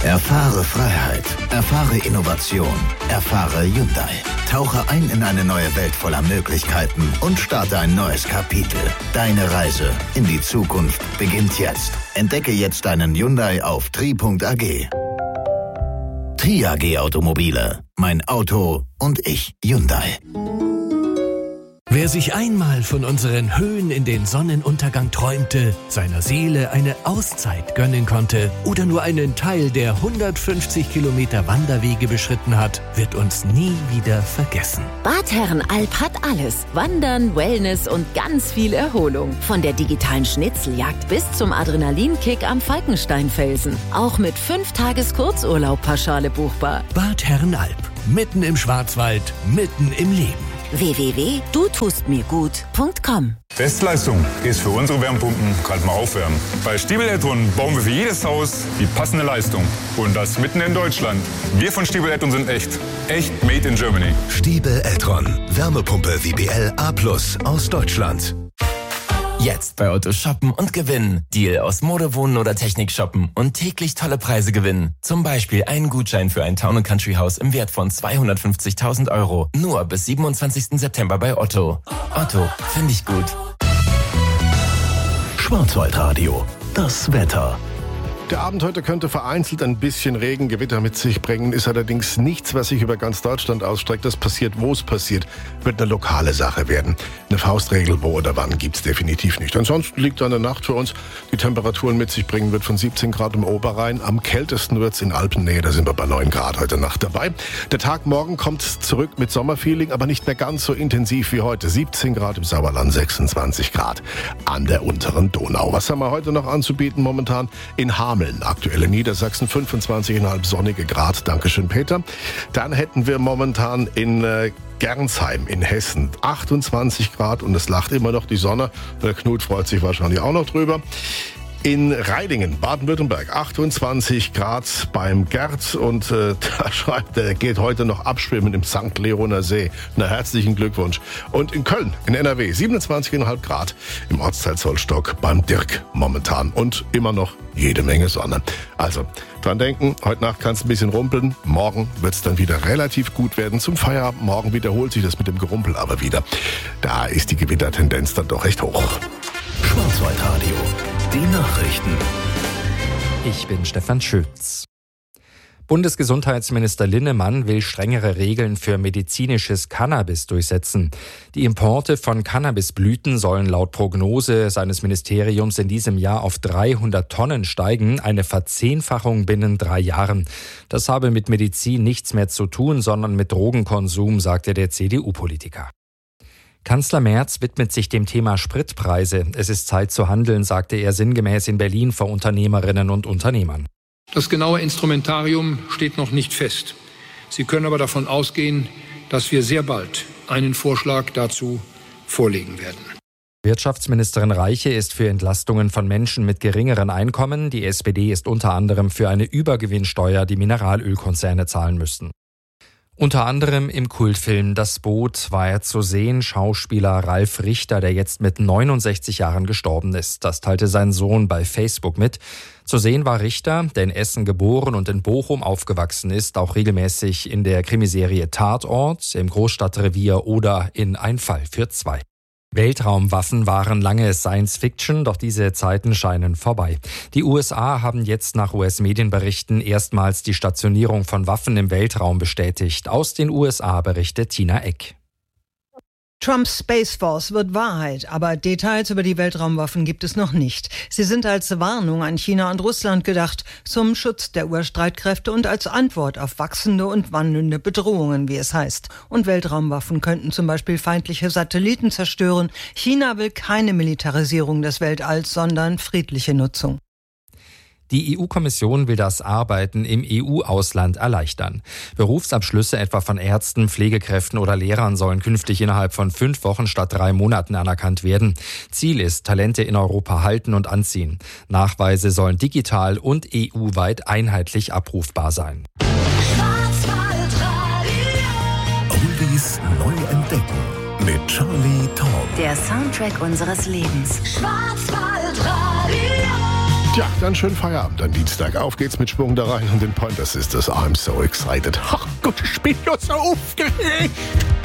Erfahre Freiheit. Erfahre Innovation. Erfahre Hyundai. Tauche ein in eine neue Welt voller Möglichkeiten und starte ein neues Kapitel. Deine Reise in die Zukunft beginnt jetzt. Entdecke jetzt deinen Hyundai auf tri.ag. Tri.ag Automobile. Mein Auto und ich. Hyundai. Wer sich einmal von unseren Höhen in den Sonnenuntergang träumte, seiner Seele eine Auszeit gönnen konnte oder nur einen Teil der 150 Kilometer Wanderwege beschritten hat, wird uns nie wieder vergessen. Bad Herrenalb hat alles. Wandern, Wellness und ganz viel Erholung. Von der digitalen Schnitzeljagd bis zum Adrenalinkick am Falkensteinfelsen. Auch mit 5 Tages Kurzurlaub pauschale buchbar. Bad Herrenalb. Mitten im Schwarzwald, mitten im Leben. www.dutustmirgut.com. Bestleistung ist für unsere Wärmepumpen gerade mal aufwärmen. Bei Stiebel Eltron bauen wir für jedes Haus die passende Leistung. Und das mitten in Deutschland. Wir von Stiebel Eltron sind echt. Echt made in Germany. Stiebel Eltron. Wärmepumpe WBL A+ aus Deutschland. Jetzt bei Otto shoppen und gewinnen. Deal aus Mode, Wohnen oder Technik shoppen und täglich tolle Preise gewinnen. Zum Beispiel einen Gutschein für ein Town & Country Haus im Wert von 250.000 €. Nur bis 27. September bei Otto. Otto, finde ich gut. Schwarzwaldradio. Das Wetter. Der Abend heute könnte vereinzelt ein bisschen Regen, Gewitter mit sich bringen, ist allerdings nichts, was sich über ganz Deutschland ausstreckt. Das passiert, wo es passiert, wird eine lokale Sache werden. Eine Faustregel, wo oder wann, gibt's definitiv nicht. Ansonsten liegt an der Nacht für uns, die Temperaturen mit sich bringen wird von 17 Grad im Oberrhein. Am kältesten wird's in Alpennähe, da sind wir bei 9 Grad heute Nacht dabei. Der Tag morgen kommt zurück mit Sommerfeeling, aber nicht mehr ganz so intensiv wie heute. 17 Grad im Sauerland, 26 Grad an der unteren Donau. Was haben wir heute noch anzubieten momentan? In Hameln, aktuelle Niedersachsen, 25,5 sonnige Grad. Dankeschön, Peter. Dann hätten wir momentan in Gernsheim in Hessen 28 Grad und es lacht immer noch die Sonne. Der Knut freut sich wahrscheinlich auch noch drüber. In Reidingen, Baden-Württemberg, 28 Grad beim Gerd und da schreibt er, geht heute noch abschwimmen im St. Leoner See. Na, herzlichen Glückwunsch. Und in Köln, in NRW, 27,5 Grad im Ortsteil Zollstock beim Dirk momentan und immer noch jede Menge Sonne. Also, dran denken, heute Nacht kann es ein bisschen rumpeln, morgen wird es dann wieder relativ gut werden. Zum Feierabend morgen wiederholt sich das mit dem Gerumpel aber wieder. Da ist die Gewittertendenz dann doch recht hoch. Schwarzwaldradio. Die Nachrichten. Ich bin Stefan Schütz. Bundesgesundheitsminister Linnemann will strengere Regeln für medizinisches Cannabis durchsetzen. Die Importe von Cannabisblüten sollen laut Prognose seines Ministeriums in diesem Jahr auf 300 Tonnen steigen, eine Verzehnfachung binnen 3 Jahren. Das habe mit Medizin nichts mehr zu tun, sondern mit Drogenkonsum, sagte der CDU-Politiker. Kanzler Merz widmet sich dem Thema Spritpreise. Es ist Zeit zu handeln, sagte er sinngemäß in Berlin vor Unternehmerinnen und Unternehmern. Das genaue Instrumentarium steht noch nicht fest. Sie können aber davon ausgehen, dass wir sehr bald einen Vorschlag dazu vorlegen werden. Wirtschaftsministerin Reiche ist für Entlastungen von Menschen mit geringeren Einkommen. Die SPD ist unter anderem für eine Übergewinnsteuer, die Mineralölkonzerne zahlen müssten. Unter anderem im Kultfilm Das Boot war er zu sehen, Schauspieler Ralf Richter, der jetzt mit 69 Jahren gestorben ist. Das teilte sein Sohn bei Facebook mit. Zu sehen war Richter, der in Essen geboren und in Bochum aufgewachsen ist, auch regelmäßig in der Krimiserie Tatort, im Großstadtrevier oder in Ein Fall für zwei. Weltraumwaffen waren lange Science-Fiction, doch diese Zeiten scheinen vorbei. Die USA haben jetzt nach US-Medienberichten erstmals die Stationierung von Waffen im Weltraum bestätigt. Aus den USA berichtet Tina Eck. Trumps Space Force wird Wahrheit, aber Details über die Weltraumwaffen gibt es noch nicht. Sie sind als Warnung an China und Russland gedacht, zum Schutz der Urstreitkräfte und als Antwort auf wachsende und wandelnde Bedrohungen, wie es heißt. Und Weltraumwaffen könnten zum Beispiel feindliche Satelliten zerstören. China will keine Militarisierung des Weltalls, sondern friedliche Nutzung. Die EU-Kommission will das Arbeiten im EU-Ausland erleichtern. Berufsabschlüsse etwa von Ärzten, Pflegekräften oder Lehrern sollen künftig innerhalb von 5 Wochen statt 3 Monaten anerkannt werden. Ziel ist, Talente in Europa halten und anziehen. Nachweise sollen digital und EU-weit einheitlich abrufbar sein. Oldies neu entdecken mit Charlie Tauhm. Der Soundtrack unseres Lebens. Schwarzwaldradio. Tja, dann schönen Feierabend am Dienstag. Auf geht's mit Schwung da rein und den Pointer Sisters. I'm so excited. Ach Gott, ich bin ja so aufgeregt.